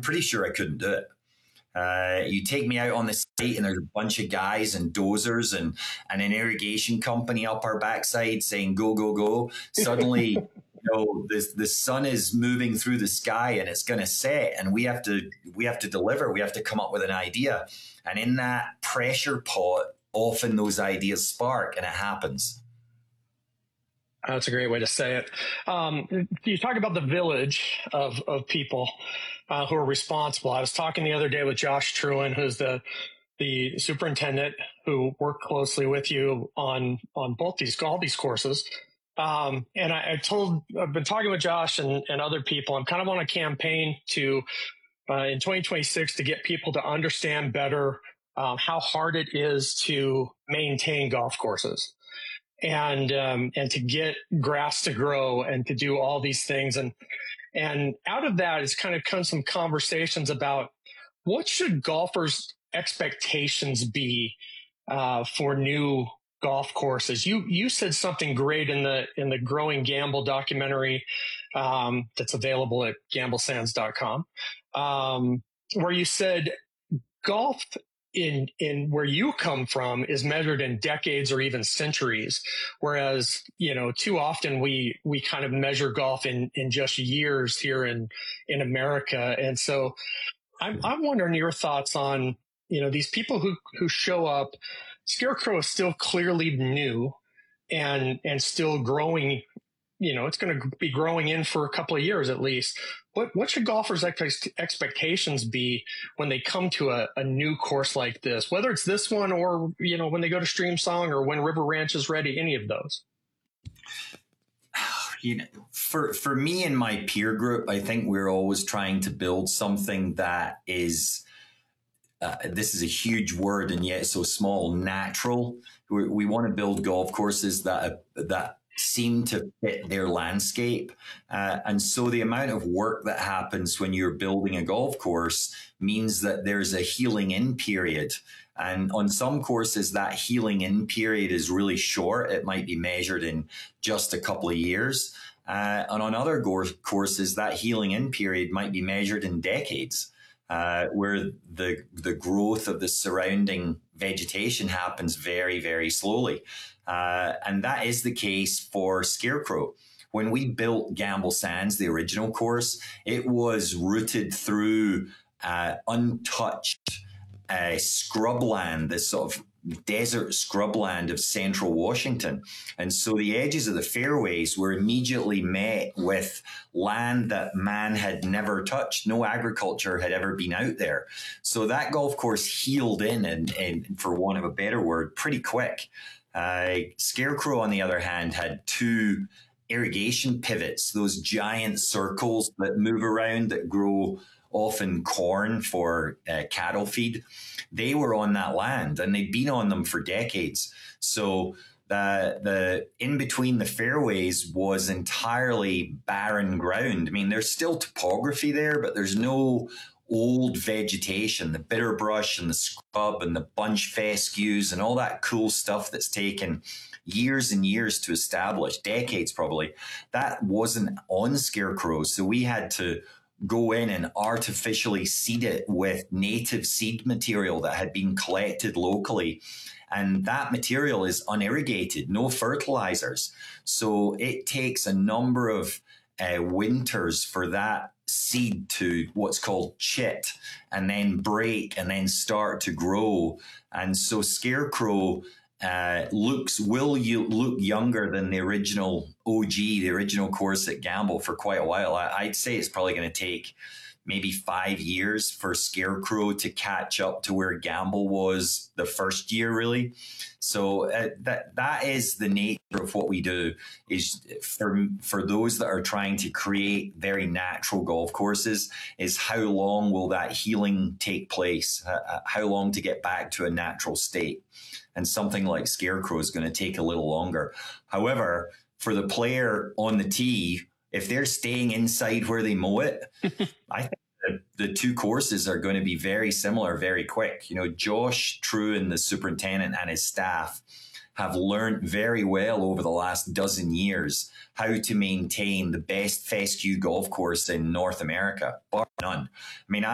pretty sure I couldn't do it. You take me out on the site and there's a bunch of guys and dozers and an irrigation company up our backside saying, go, go, go. Suddenly, the sun is moving through the sky and it's going to set, and we have to deliver. We have to come up with an idea. And in that pressure pot, often those ideas spark and it happens. That's a great way to say it. You talk about the village of people who are responsible. I was talking the other day with Josh Truen, who's the superintendent who worked closely with you on both all these courses. And I've been talking with Josh and other people. I'm kind of on a campaign to in 2026 to get people to understand better how hard it is to maintain golf courses. And to get grass to grow and to do all these things. And out of that is kind of come some conversations about what should golfers' expectations be for new golf courses. You said something great in the Growing Gamble documentary that's available at gamblesands.com, where you said golf in where you come from is measured in decades or even centuries. Whereas, too often we kind of measure golf in just years here in America. And so I'm wondering your thoughts on, these people who show up. Scarecrow is still clearly new and still growing. It's going to be growing in for a couple of years at least. What should golfers' expectations be when they come to a new course like this, whether it's this one or, when they go to Streamsong or when River Ranch is ready, any of those? For me and my peer group, I think we're always trying to build something that is, this is a huge word and yet so small, natural. We want to build golf courses that seem to fit their landscape. And so the amount of work that happens when you're building a golf course means that there's a healing in period. And on some courses, that healing in period is really short. It might be measured in just a couple of years. And on other courses, that healing in period might be measured in decades. Where the growth of the surrounding vegetation happens very, very slowly. And that is the case for Scarecrow. When we built Gamble Sands, the original course, it was rooted through untouched scrubland, this sort of desert scrubland of central Washington. And so the edges of the fairways were immediately met with land that man had never touched. No agriculture had ever been out there. So that golf course healed in, and for want of a better word, pretty quick. Scarecrow, on the other hand, had two irrigation pivots, those giant circles that move around that grow often corn for cattle feed. They were on that land and they'd been on them for decades. So the in between the fairways was entirely barren ground. I mean, there's still topography there, but there's no old vegetation, the bitterbrush and the scrub and the bunch fescues and all that cool stuff that's taken years and years to establish, decades probably. That wasn't on Scarecrow. So we had to go in and artificially seed it with native seed material that had been collected locally. And that material is unirrigated, no fertilizers. So it takes a number of winters for that seed to what's called chit and then break and then start to grow. And so Scarecrow will look younger than the original OG, the original course at Gamble for quite a while. I'd say it's probably going to take maybe 5 years for Scarecrow to catch up to where Gamble was the first year, really. So that is the nature of what we do, is for those that are trying to create very natural golf courses, is how long will that healing take place? How long to get back to a natural state? And something like Scarecrow is going to take a little longer. However, for the player on the tee, if they're staying inside where they mow it, I think the two courses are going to be very similar very quick. You know, Josh Truen, the superintendent, and his staff have learned very well over the last dozen years how to maintain the best fescue golf course in North America, bar none. I mean,